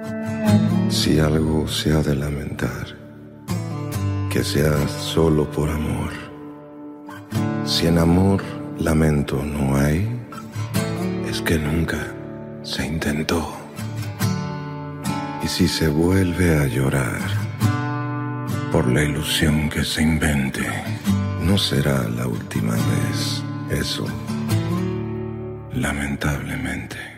Si algo se ha de lamentar, que sea solo por amor. Si en amor lamento no hay, es que nunca se intentó. Y si se vuelve a llorar por la ilusión que se invente, no será la última vez, eso, lamentablemente.